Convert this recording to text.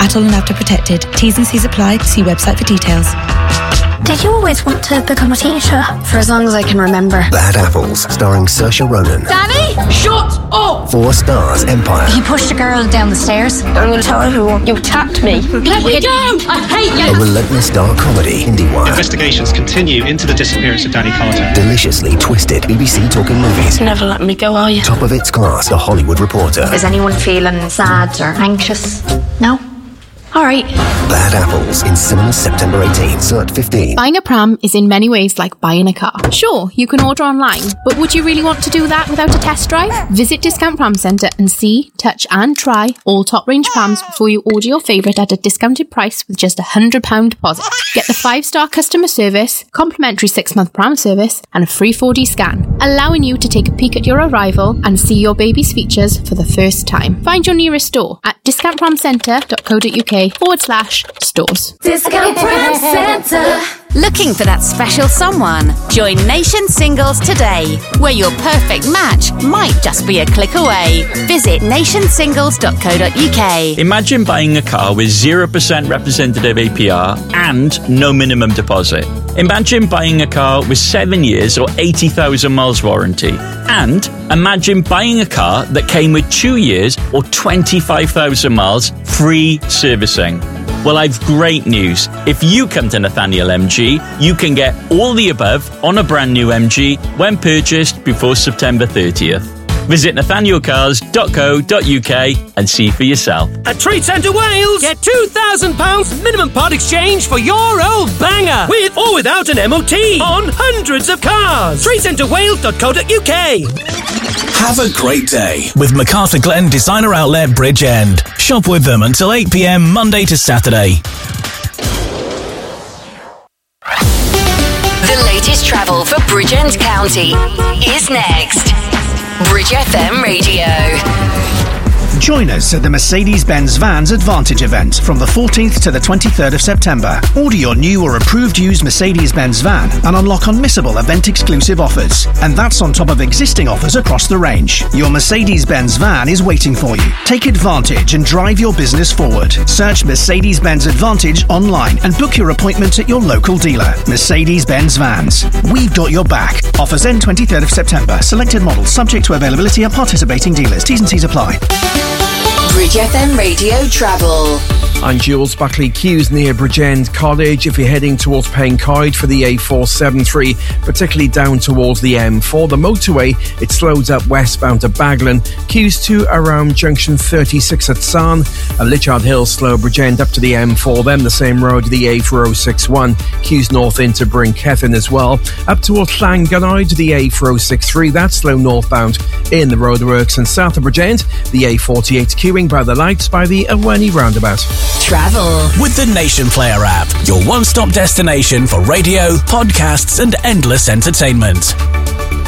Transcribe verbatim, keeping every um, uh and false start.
Adult and adult protected. T's and C's apply. See website for details. Did you always want to become a teacher? For as long as I can remember. Bad Apples, starring Saoirse Ronan. Danny? Shut up! Four Stars Empire. You pushed a girl down the stairs. I'm going to tell everyone you attacked me. Let me down! I hate you! A relentless dark comedy. IndieWire. Investigations continue into the disappearance of Danny Carter. Deliciously twisted. B B C Talking Movies. Never let me go, are you? Top of its class. The Hollywood Reporter. Is anyone feeling sad or anxious? No? All right. Bad Apples in cinemas September eighteenth, so at fifteen. Buying a pram is in many ways like buying a car. Sure, you can order online, but would you really want to do that without a test drive? Visit Discount Pram Centre and see, touch and try all top range prams before you order your favourite at a discounted price with just a one hundred pounds deposit. Get the five star customer service, complimentary six month pram service and a free four D scan, allowing you to take a peek at your arrival and see your baby's features for the first time. Find your nearest store at discount pram centre dot co dot uk forward slash stores. Discount Pram Centre. Looking for that special someone? Join Nation Singles today, where your perfect match might just be a click away. Visit nation singles dot co dot uk. Imagine buying a car with zero percent representative A P R and no minimum deposit. Imagine buying a car with seven years or eighty thousand miles warranty. And imagine buying a car that came with two years or twenty-five thousand miles free servicing. Well, I've great news. If you come to Nathaniel M G, you can get all the above on a brand new M G when purchased before September thirtieth. Visit nathaniel cars dot co dot uk and see for yourself. At Trade Centre Wales, get two thousand pounds minimum part exchange for your old banger, with or without an M O T, on hundreds of cars. trade centre wales dot co dot uk. Have a great day with MacArthur Glen Designer Outlet Bridgend. Shop with them until eight p m Monday to Saturday. The latest travel for Bridgend County is next. Bridge F M Radio. Join us at the Mercedes-Benz Vans Advantage event from the fourteenth to the twenty-third of September. Order your new or approved used Mercedes-Benz van and unlock unmissable event-exclusive offers. And that's on top of existing offers across the range. Your Mercedes-Benz van is waiting for you. Take advantage and drive your business forward. Search Mercedes-Benz Advantage online and book your appointment at your local dealer. Mercedes-Benz Vans. We've got your back. Offers end twenty-third of September. Selected models subject to availability at participating dealers. T's and C's apply. Bridge F M Radio Travel. I'm Jules Buckley. Queues near Bridgend College if you're heading towards Pencoed for the A four seventy-three, particularly down towards the M four. The motorway, it slows up westbound to Baglan. Queues to around junction thirty-six at Sarn. And Lichard Hill slow Bridgend up to the M four, then the same road, the A four oh six-one. Queues north into Brinkethin as well. Up towards Llangynoed to the A four oh six-three, that's slow northbound in the roadworks. And south of Bridgend, the A forty-eight queuing by the lights by the Awenny roundabout. Travel with the Nation Player app, your one-stop destination for radio, podcasts and endless entertainment.